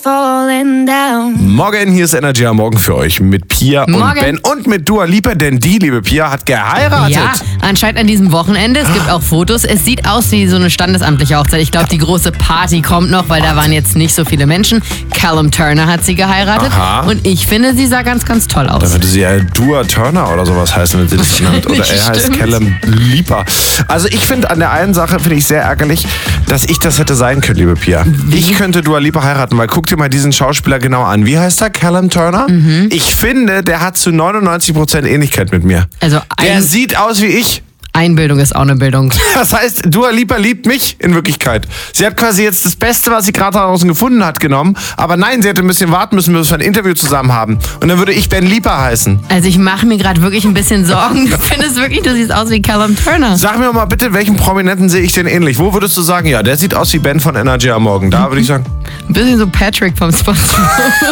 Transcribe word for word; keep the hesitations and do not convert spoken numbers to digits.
falling down. Morgen, hier ist Energy am Morgen für euch mit Pia und Morgen. Ben und mit Dua Lipa, denn die, liebe Pia, hat geheiratet. Ja, anscheinend an diesem Wochenende. Es gibt auch Fotos. Es sieht aus wie so eine standesamtliche Hochzeit. Ich glaube, die große Party kommt noch, weil da waren jetzt nicht so viele Menschen. Callum Turner hat sie geheiratet. Aha. Und ich finde, sie sah ganz, ganz toll Da aus. würde sie ja Dua Turner oder sowas heißen, wenn sie das nennt. Oder er heißt Stimmt. Callum Lipa. Also ich finde an der einen Sache, finde ich sehr ärgerlich, dass ich das hätte sein können, liebe Pia. Ich könnte Dua Lipa heiraten, weil guck dir mal diesen Schauspieler genau an. Wie heißt er? Callum Turner? Mhm. Ich finde, der hat zu neunundneunzig Prozent Ähnlichkeit mit mir. Also Der ein, sieht aus wie ich. Einbildung ist auch eine Bildung. Das heißt, Dua Lipa liebt mich in Wirklichkeit. Sie hat quasi jetzt das Beste, was sie gerade draußen gefunden hat, genommen. Aber nein, sie hätte ein bisschen warten müssen, bis wir ein Interview zusammen haben. Und dann würde ich Ben Lipa heißen. Also ich mache mir gerade wirklich ein bisschen Sorgen. Du findest wirklich, du siehst aus wie Callum Turner. Sag mir mal bitte, welchen Prominenten sehe ich denn ähnlich? Wo würdest du sagen, ja, der sieht aus wie Ben von Energy am Morgen? Da würde ich sagen... Ein bisschen so Patrick vom SpongeBob.